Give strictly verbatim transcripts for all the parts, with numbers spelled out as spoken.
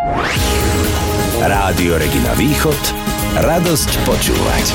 Rádio Regina Východ, radosť počúvať.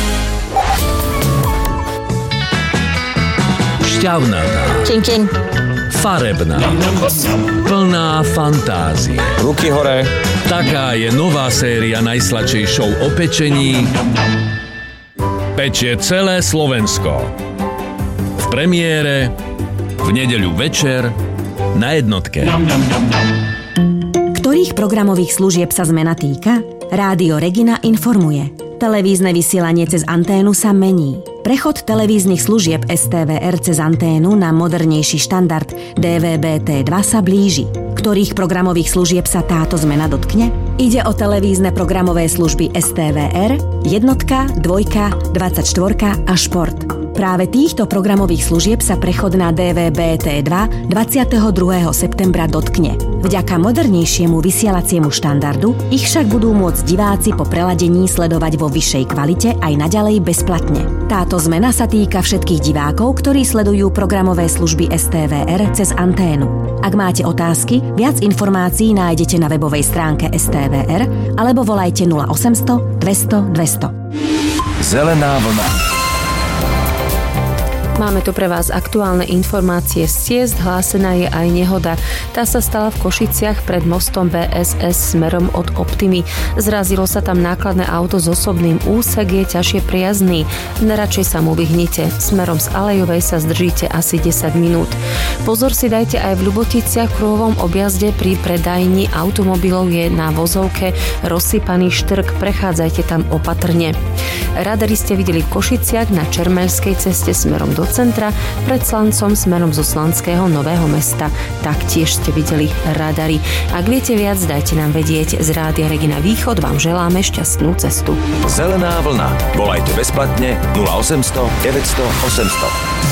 Šťavnatá, čin, čin. farebná, plná fantázie. Ruky hore. Taká je nová séria najsladšej show o pečení Pečie celé Slovensko. V premiére v nedeľu večer na jednotke. Ktorých programových služieb sa zmena týka? Rádio Regina informuje. Televízne vysielanie cez anténu sa mení. Prechod televíznych služieb es té vé er cez anténu na modernejší štandard dé vé bé té dva sa blíži. Ktorých programových služieb sa táto zmena dotkne? Ide o televízne programové služby es té vé er, jednotka, dvojka, dvadsaťštyri a šport. Práve týchto programových služieb sa prechod na dé vé bé té dva dvadsiateho druhého septembra dotkne. Vďaka modernejšiemu vysielaciemu štandardu ich však budú môcť diváci po preladení sledovať vo vyššej kvalite aj naďalej bezplatne. Táto zmena sa týka všetkých divákov, ktorí sledujú programové služby es té vé er cez anténu. Ak máte otázky, viac informácií nájdete na webovej stránke es té vé er alebo volajte nula osemsto dvesto dvesto. Zelená vlna. Máme tu pre vás aktuálne informácie z ciest, hlásená je aj nehoda. Tá sa stala v Košiciach pred mostom bé es es smerom od Optimy. Zrazilo sa tam nákladné auto s osobným, úsek je ťažšie prijazdný. Radšej sa mu vyhnite. Smerom z Alejovej sa zdržíte asi desať minút. Pozor si dajte aj v Ľuboticiach v kruhovom objazde pri predajni automobilov je na vozovke rozsypaný štrk, prechádzajte tam opatrne. Radary ste videli v Košiciach na Čermelskej ceste smerom do centra, pred Slancom smerom zo Slanského Nového Mesta. Taktiež ste videli radary. Ak viete viac, dajte nám vedieť. Z Rádia Regina Východ vám želáme šťastnú cestu. Zelená vlna. Volajte bezplatne nula osemsto deväťsto osemsto.